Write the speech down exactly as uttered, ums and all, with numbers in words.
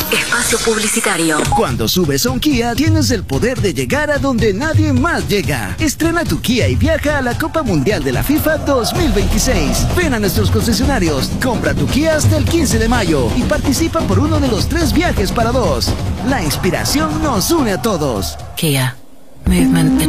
Espacio publicitario. Cuando subes a un Kia, tienes el poder de llegar a donde nadie más llega. Estrena tu Kia y viaja a la Copa Mundial de la FIFA dos mil veintiséis. Ven a nuestros concesionarios, compra tu Kia hasta el quince de mayo y participa por uno de los tres viajes para dos. La inspiración nos une a todos. Kia. Movement